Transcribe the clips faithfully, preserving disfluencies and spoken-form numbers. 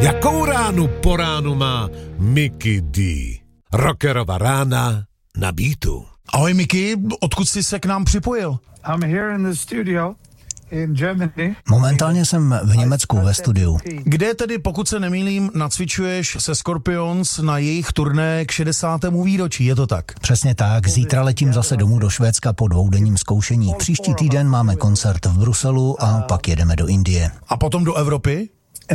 Jakou ránu po ránu má Mickey D? Rockerova rána na beatu. Ahoj Mickey, odkud jsi se k nám připojil? I'm here in the studio in Germany. Momentálně jsem v Německu ve studiu. Kde tedy, pokud se nemýlím, nacvičuješ se Scorpions na jejich turné k šedesátému výročí, je to tak? Přesně tak, zítra letím zase domů do Švédska po dvoudenním zkoušení. Příští týden máme koncert v Bruselu a pak jedeme do Indie. A potom do Evropy?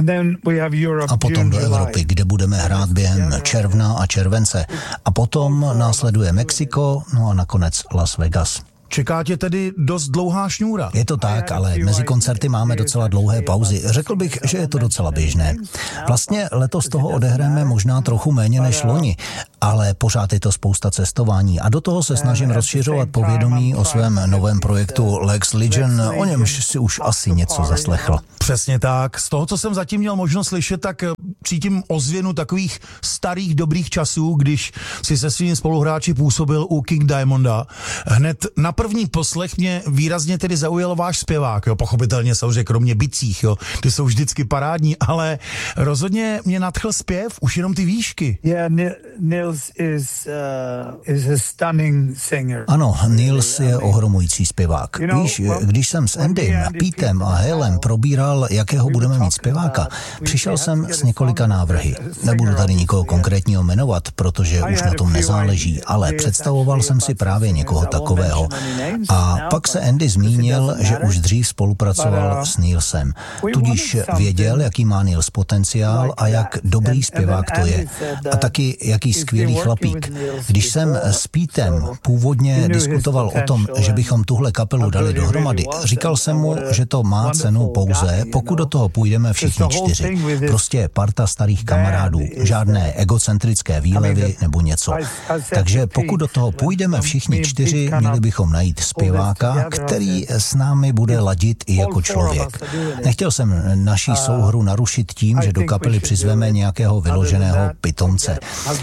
A potom do Evropy, kde budeme hrát během června a července. A potom následuje Mexiko, no a nakonec Las Vegas. Čeká tě tedy dost dlouhá šňůra. Je to tak, ale mezi koncerty máme docela dlouhé pauzy. Řekl bych, že je to docela běžné. Vlastně letos toho odehráme možná trochu méně než loni, ale pořád je to spousta cestování a do toho se snažím rozšiřovat povědomí o svém novém projektu Lex Legion, o němž si už asi něco zaslechl. Přesně tak. Z toho, co jsem zatím měl možnost slyšet, tak cítím ozvěnu takových starých dobrých časů, když si se svými spoluhráči působil u King Diamonda. Hned na první poslech mě výrazně tedy zaujal váš zpěvák, jo, pochopitelně samozřejmě kromě bicích, jo, ty jsou vždycky parádní, ale rozhodně mě nadchl zpěv, už jenom ty výšky. Yeah, Nils is uh, is a stunning singer. Ano, Nils je ohromující zpěvák. Víš, když jsem s Andym, Petem a Halem probíral, jakého budeme mít zpěváka, přišel jsem s několika návrhy. Nebudu tady nikoho konkrétního jmenovat, protože už na tom nezáleží, ale představoval jsem si právě někoho takového. A pak se Andy zmínil, že už dřív spolupracoval s Nilsem. Tudíž věděl, jaký má Nils potenciál a jak dobrý zpěvák to je. A taky, jaký skvělý chlapík. Když jsem s Petem původně diskutoval o tom, že bychom tuhle kapelu dali dohromady, říkal jsem mu, že to má cenu pouze, pokud do toho půjdeme všichni čtyři. Prostě parta starých kamarádů, žádné egocentrické výlevy nebo něco. Takže pokud do toho půjdeme všichni čtyři, měli bychom najít zpěváka, který s námi bude ladit i jako člověk. Nechtěl jsem naší souhru narušit tím, že do kapely přizveme nějakého vyloženého pitomce.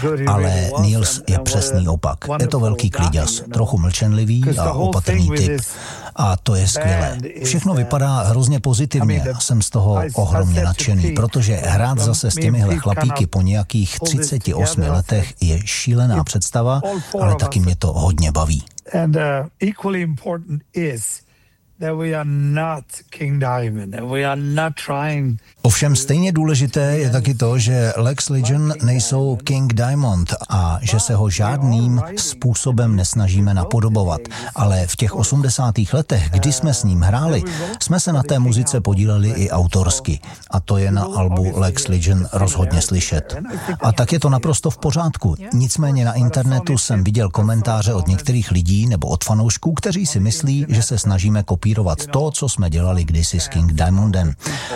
Ale Nils je přesný opak. Je to velký kliďas, trochu mlčenlivý a opatrný typ. A to je skvělé. Všechno vypadá hrozně pozitivně. Jsem z toho ohromně nadšený, protože hrát zase s těmihle chlapíky po nějakých třiceti osmi letech je šílená představa, ale taky mě to hodně baví. And uh, equally important is that we are not King Diamond, and we are not trying. Ovšem stejně důležité je taky to, že Lex Legion nejsou King Diamond a že se ho žádným způsobem nesnažíme napodobovat. Ale v těch osmdesátých letech, kdy jsme s ním hráli, jsme se na té muzice podíleli i autorsky. A to je na albu Lex Legion rozhodně slyšet. A tak je to naprosto v pořádku. Nicméně na internetu jsem viděl komentáře od některých lidí nebo od fanoušků, kteří si myslí, že se snažíme kopírovat to, co jsme dělali kdysi s King Diamondem.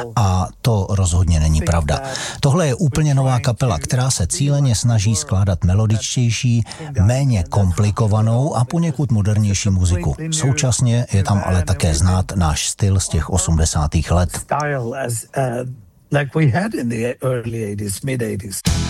A to rozhodně není pravda. Tohle je úplně nová kapela, která se cíleně snaží skládat melodičtější, méně komplikovanou a poněkud modernější muziku. Současně je tam ale také znát náš styl z těch osmdesátých let. Like we had in the early eighties, mid eighties.